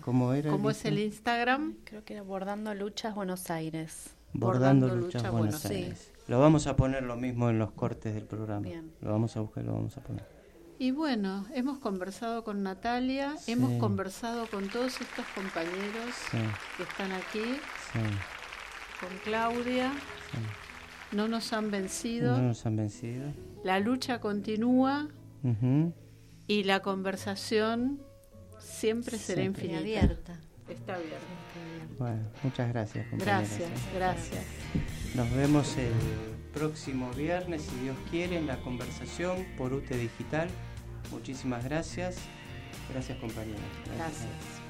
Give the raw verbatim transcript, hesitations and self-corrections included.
¿Cómo era? ¿Cómo es el Instagram? Creo que era Bordando Luchas Buenos Aires. Bordando, Bordando Luchas, Luchas Buenos Buenos Aires. Lo vamos a poner lo mismo en los cortes del programa. Bien. Lo vamos a buscar y lo vamos a poner. Y bueno, hemos conversado con Natalia, Sí. hemos conversado con todos estos compañeros Sí, que están aquí, sí, con Claudia. sí. No nos han vencido, No nos han vencido. la lucha continúa Ujú. y la conversación siempre será Siempre. infinita. Abierta. Está abierta. Bueno, muchas gracias, compañeras. Gracias, ¿eh? gracias. Nos vemos el próximo viernes, si Dios quiere, en la conversación por U T E Digital. Muchísimas gracias. Gracias, compañeras. Gracias.